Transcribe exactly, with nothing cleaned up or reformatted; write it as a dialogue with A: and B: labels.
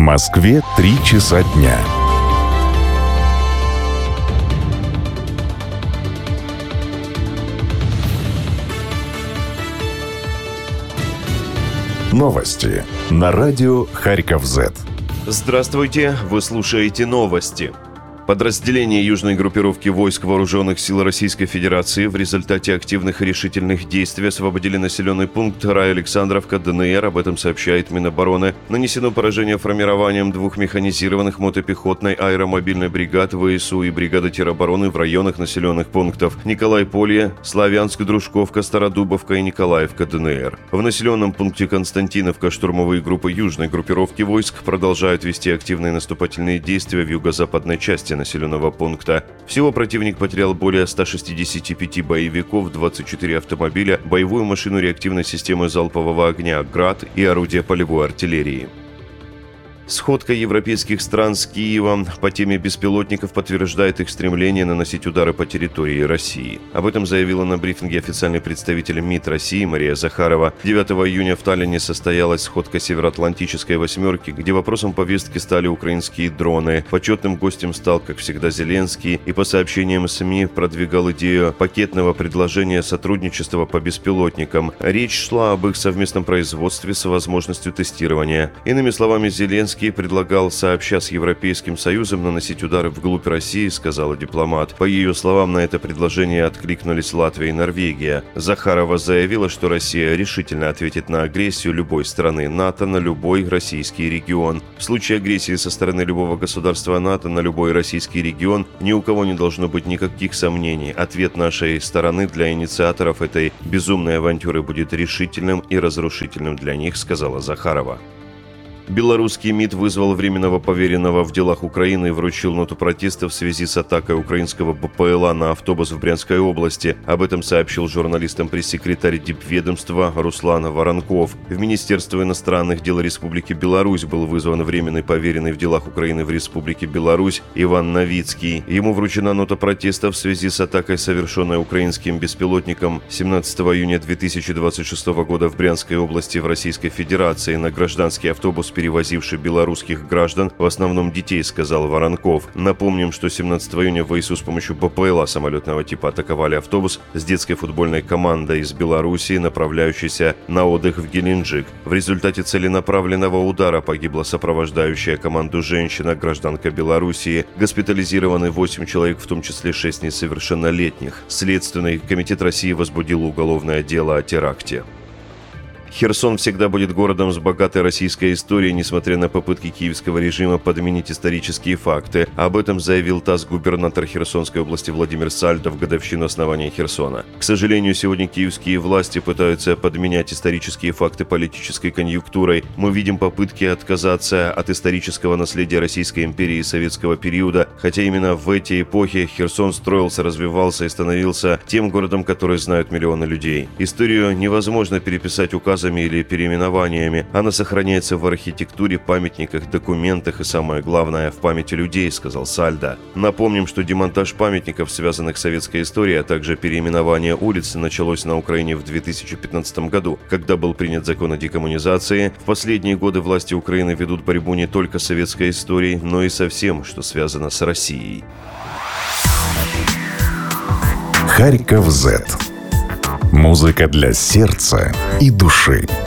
A: Москве три часа дня. Новости на радио Харьков-Зет.
B: Здравствуйте, вы слушаете новости. Подразделения южной группировки войск Вооруженных сил Российской Федерации в результате активных и решительных действий освободили населенный пункт Райалександровка, ДНР. Об этом сообщает Минобороны. Нанесено поражение формированием двух механизированных мотопехотной аэромобильной бригад ВСУ и бригады теробороны в районах населенных пунктов Николайполье, Славянск, Дружковка, Стародубовка и Николаевка, ДНР. В населенном пункте Константиновка штурмовые группы южной группировки войск продолжают вести активные наступательные действия в юго-западной части населенного пункта. Всего противник потерял более ста шестидесяти пяти боевиков, двадцать четыре автомобиля, боевую машину реактивной системы залпового огня «Град» и орудия полевой артиллерии. Сходка европейских стран с Киевом по теме беспилотников подтверждает их стремление наносить удары по территории России. Об этом заявила на брифинге официальный представитель МИД России Мария Захарова. девятого июня в Таллине состоялась сходка Североатлантической восьмерки, где вопросом повестки стали украинские дроны. Почетным гостем стал, как всегда, Зеленский и, по сообщениям СМИ, продвигал идею пакетного предложения сотрудничества по беспилотникам. Речь шла об их совместном производстве с возможностью тестирования. Иными словами, Зеленский предлагал, сообща с Европейским Союзом, наносить удары вглубь России, сказала дипломат. По ее словам, на это предложение откликнулись Латвия и Норвегия. Захарова заявила, что Россия решительно ответит на агрессию любой страны НАТО на любой российский регион. В случае агрессии со стороны любого государства НАТО на любой российский регион ни у кого не должно быть никаких сомнений. Ответ нашей стороны для инициаторов этой безумной авантюры будет решительным и разрушительным для них, сказала Захарова. Белорусский МИД вызвал временного поверенного в делах Украины и вручил ноту протеста в связи с атакой украинского БПЛА на автобус в Брянской области. Об этом сообщил журналистам пресс-секретарь Дипведомства Руслан Воронков. В Министерство иностранных дел Республики Беларусь был вызван временный поверенный в делах Украины в Республике Беларусь Иван Новицкий. Ему вручена нота протеста в связи с атакой, совершенной украинским беспилотником семнадцатого июня две тысячи двадцать шестого года в Брянской области в Российской Федерации на гражданский автобус, перевозивший белорусских граждан, в основном детей, сказал Воронков. Напомним, что семнадцатого июня ВСУ с помощью БПЛА самолетного типа атаковали автобус с детской футбольной командой из Белоруссии, направляющейся на отдых в Геленджик. В результате целенаправленного удара погибла сопровождающая команду женщина, гражданка Белоруссии. Госпитализированы восемь человек, в том числе шесть несовершеннолетних. Следственный комитет России возбудил уголовное дело о теракте. Херсон всегда будет городом с богатой российской историей, несмотря на попытки киевского режима подменить исторические факты. Об этом заявил ТАСС губернатор Херсонской области Владимир Сальдо в годовщину основания Херсона. К сожалению, сегодня киевские власти пытаются подменять исторические факты политической конъюнктурой. Мы видим попытки отказаться от исторического наследия Российской империи и советского периода, хотя именно в эти эпохи Херсон строился, развивался и становился тем городом, который знают миллионы людей. Историю невозможно переписать указом или переименованиями. Она сохраняется в архитектуре, памятниках, документах и, самое главное, в памяти людей, сказал Сальдо. Напомним, что демонтаж памятников, связанных с советской историей, а также переименование улиц началось на Украине в две тысячи пятнадцатом году, когда был принят закон о декоммунизации. В последние годы власти Украины ведут борьбу не только с советской историей, но и со всем, что связано с Россией.
A: Харьков-Зет. Музыка для сердца и души.